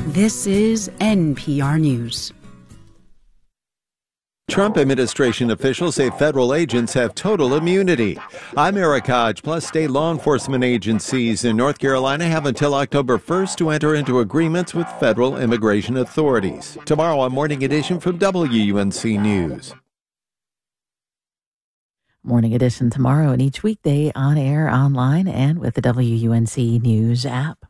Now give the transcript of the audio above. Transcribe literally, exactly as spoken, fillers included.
This is N P R News. Trump administration officials say federal agents have total immunity. I'm Eric Hodge. Plus, state law enforcement agencies in North Carolina have until October first to enter into agreements with federal immigration authorities. Tomorrow on Morning Edition from W U N C News. Morning Edition tomorrow and each weekday on air, online, and with the W U N C News app.